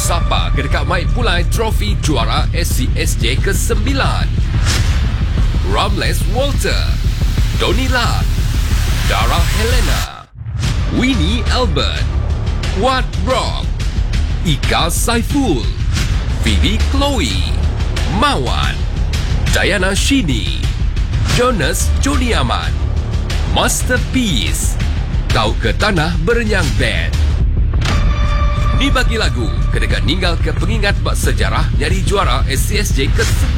Sapa kedekat Mike Pulai trofi juara SCSJ ke-9. Ramles Walter, Donila, Dara Helena, Winnie Albert, Wat Rock, Ika Saiful, Vivi Chloe, Mawan, Diana Shini, Jonas Joni Ahmad, Masterpiece, Kau ke Tanah Berenyang Band. Dibagi lagu kedekat ninggal ke pengingat bak sejarah jadi juara SCSJ ke-9.